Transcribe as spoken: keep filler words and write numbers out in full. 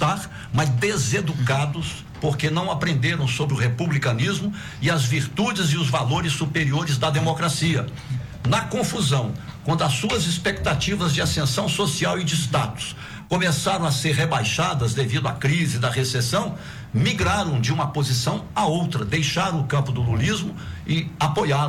estar, mas deseducados, porque não aprenderam sobre o republicanismo e as virtudes e os valores superiores da democracia. Na confusão, quando as suas expectativas de ascensão social e de status começaram a ser rebaixadas devido à crise da recessão, migraram de uma posição a outra, deixaram o campo do lulismo e apoiaram